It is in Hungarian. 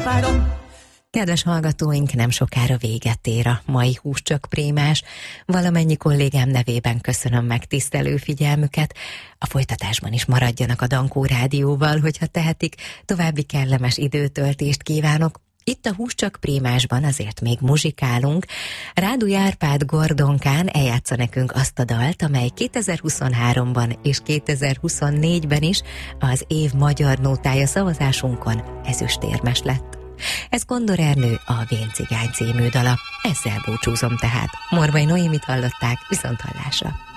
Kedves hallgatóink, nem sokára véget ér a mai Húscsak Prémás. Valamennyi kollégám nevében köszönöm megtisztelő figyelmüket. A folytatásban is maradjanak a Dankó Rádióval, hogyha tehetik. További kellemes időtöltést kívánok. Itt a Húscsak Prémásban azért még muzsikálunk. Ráduj Árpád Gordonkán eljátsza nekünk azt a dalt, amely 2023-ban és 2024-ben is az év magyar nótája szavazásunkon ezüstérmes lett. Ez Kondor Ernő, a Vén cigány című dala. Ezzel búcsúzom tehát. Morvai Noémit hallották, viszonthallásra.